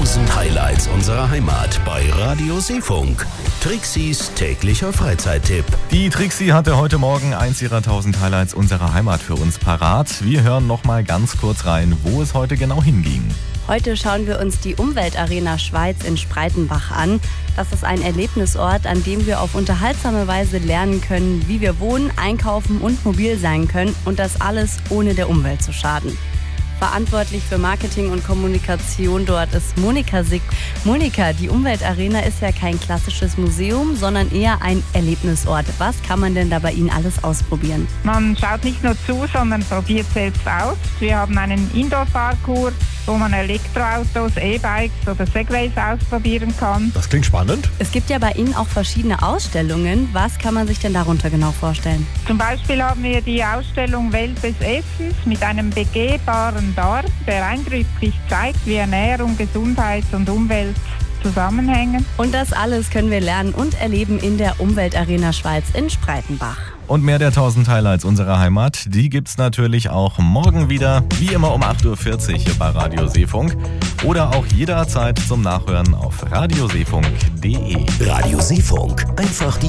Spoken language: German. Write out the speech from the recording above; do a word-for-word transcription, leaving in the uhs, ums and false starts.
tausend Highlights unserer Heimat bei Radio Seefunk. Trixis täglicher Freizeittipp. Die Trixi hatte heute Morgen eins ihrer tausend Highlights unserer Heimat für uns parat. Wir hören noch mal ganz kurz rein, wo es heute genau hinging. Heute schauen wir uns die Umweltarena Schweiz in Spreitenbach an. Das ist ein Erlebnisort, an dem wir auf unterhaltsame Weise lernen können, wie wir wohnen, einkaufen und mobil sein können und das alles ohne der Umwelt zu schaden. Verantwortlich für Marketing und Kommunikation dort ist Monika Sick. Monika, die Umweltarena ist ja kein klassisches Museum, sondern eher ein Erlebnisort. Was kann man denn da bei Ihnen alles ausprobieren? Man schaut nicht nur zu, sondern probiert selbst aus. Wir haben einen Indoor-Parcours, wo man Elektroautos, E-Bikes oder Segways ausprobieren kann. Das klingt spannend. Es gibt ja bei Ihnen auch verschiedene Ausstellungen. Was kann man sich denn darunter genau vorstellen? Zum Beispiel haben wir die Ausstellung Welt des Essens mit einem begehbaren Dorf, der eindrücklich zeigt, wie Ernährung, Gesundheit und Umwelt zusammenhängen. Und das alles können wir lernen und erleben in der Umweltarena Schweiz in Spreitenbach. Und mehr der tausend Highlights unserer Heimat, die gibt's natürlich auch morgen wieder, wie immer um acht Uhr vierzig bei Radio Seefunk oder auch jederzeit zum Nachhören auf radioseefunk punkt de. Radio Seefunk, einfach die